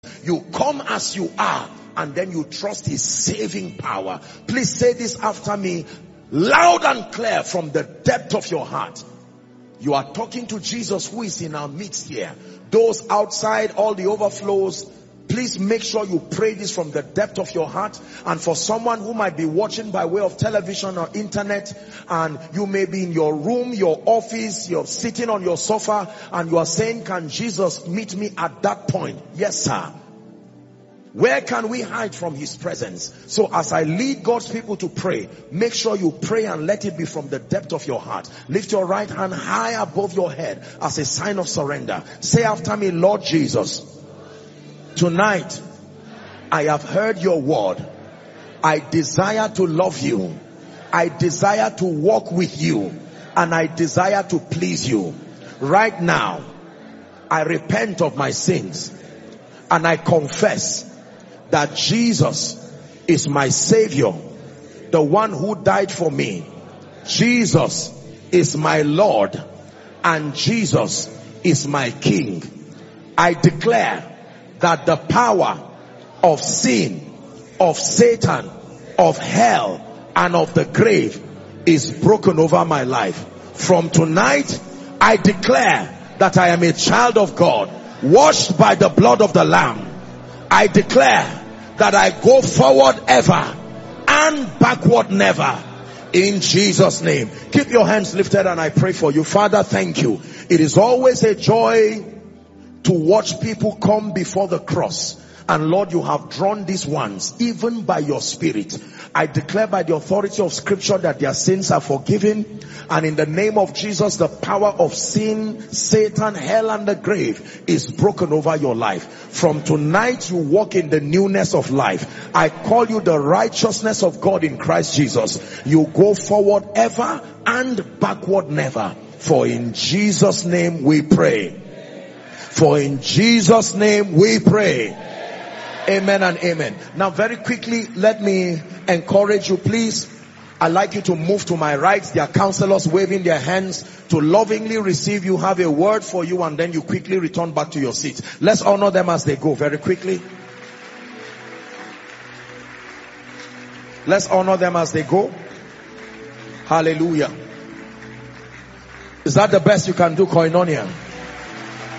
You come as you are, and then you trust his saving power. Please say this after me, loud and clear from the depth of your heart. You are talking to Jesus who is in our midst here. Those outside, all the overflows, please make sure you pray this from the depth of your heart. And for someone who might be watching by way of television or internet, and you may be in your room, your office, you're sitting on your sofa, and you are saying, can Jesus meet me at that point? Yes, sir. Where can we hide from his presence? So as I lead God's people to pray, make sure you pray and let it be from the depth of your heart. Lift your right hand high above your head as a sign of surrender. Say after me, Lord Jesus, tonight I have heard your word. I desire to love you. I desire to walk with you. And I desire to please you. Right now, I repent of my sins. And I confess that Jesus is my Savior, the one who died for me. Jesus is my Lord, and Jesus is my King. I declare that the power of sin, of Satan, of hell, and of the grave is broken over my life. From tonight, I declare that I am a child of God, washed by the blood of the Lamb. I declare that I go forward ever and backward never, in Jesus' name. Keep your hands lifted and I pray for you. Father, thank you. It is always a joy to watch people come before the cross. And Lord, you have drawn these ones even by your Spirit. I declare by the authority of Scripture that their sins are forgiven. And in the name of Jesus, the power of sin, Satan, hell, and the grave is broken over your life. From tonight, you walk in the newness of life. I call you the righteousness of God in Christ Jesus. You go forward ever and backward never. For in Jesus' name we pray. For in Jesus' name we pray. Amen and amen. Now very quickly, let me encourage you, please. I'd like you to move to my right. There are counselors waving their hands to lovingly receive you, have a word for you, and then you quickly return back to your seat. Let's honor them as they go very quickly. Let's honor them as they go. Hallelujah. Is that the best you can do, Koinonia?